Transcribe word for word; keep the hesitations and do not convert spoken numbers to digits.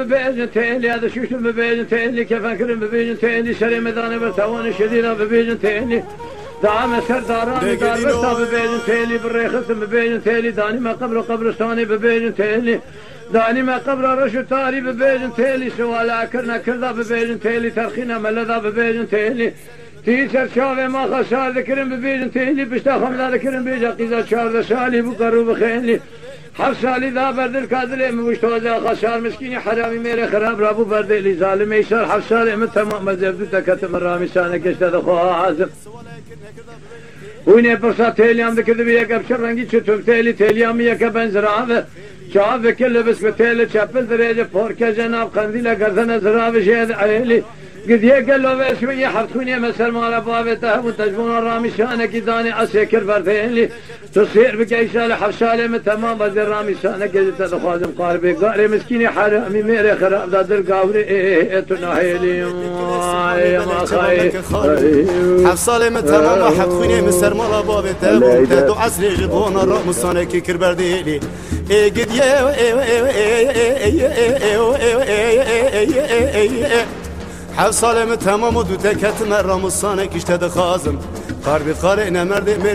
ببيجن تيلي هذا شوشو ببيجن تيلي كيف أكرم ببيجن تيلي شري مداني برتواني شديدة ببيجن تيلي دعم سرداران دار برتا ببيجن تيلي بالريخص ببيجن تيلي داني ما قبر قبرستاني ببيجن تيلي داني ما قبر رشو تاري ببيجن تيلي سوالا كرنا كردا ببيجن تيلي ترخينا ملذا ببيجن تيلي تيسر شافي ما خسار ذكرن ببيجن تيلي بشتا خمدا ذكرن بيجا قيزا شار شالي بقرو بخيلي حفصالي ذا برد الكادلي موشتوزا خسار مسكيني حرامي ميري خراب رابو برد اللي ظالم يسار حفصالي من تمام مزبدو تكتم الرامي سانك اشتاد خوها عازم ويني برسا تيليام ذكر بيك ابشر رنگي چطور تيلي تيليام يكا بنزرعه شاف كل بس بتيلي شابل دريجة فوركا جناب قنديلة قرثنا زرابي شهد عيلي قد يقل له بس شوية حرثوني مسل مالا بابته وتجبون الرامي شانك داني عسيكر برثيلي تصير بكيشالي حفشالي من تمام بدي الرامي شانك قد تدخازم قاربي قاري مسكيني حرامي ميري خراب دادر قاوري ايه تناهيلي يا ما خاي حفصالي من تمام حرثوني مسل مالا بابته وتدو عسلي جبون الرامي شانك كر برديلي ايه قد يه حفصالي من تمام ودو تكت مرام الصانك اشتد خازم قاربي قارئنا مرد